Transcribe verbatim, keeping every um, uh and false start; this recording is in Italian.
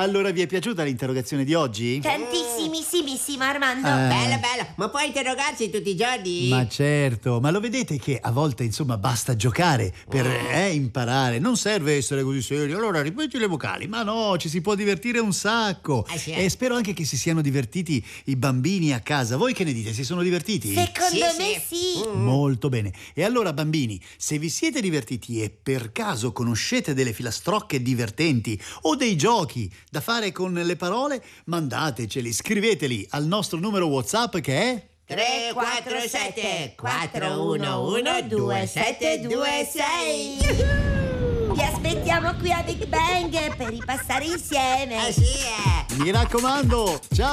Allora, vi è piaciuta l'interrogazione di oggi? Tantissimissimissima, Armando. Eh. Bello, bello. Ma puoi interrogarsi tutti i giorni? Ma certo, ma lo vedete che a volte insomma basta giocare per eh, imparare, non serve essere così serio. Allora ripeti le vocali, ma no, ci si può divertire un sacco. Eh sì, E eh. spero anche che si siano divertiti i bambini a casa. Voi che ne dite? Si sono divertiti? Secondo Sì, me sì. sì. Molto bene. E allora bambini, se vi siete divertiti e per caso conoscete delle filastrocche divertenti o dei giochi da fare con le parole, mandateceli, scriveteli al nostro numero WhatsApp che è tre quattro sette quattro uno uno due sette due sei. Vi aspettiamo qui a Big Bang per ripassare insieme. Eh sì, eh. mi raccomando, ciao!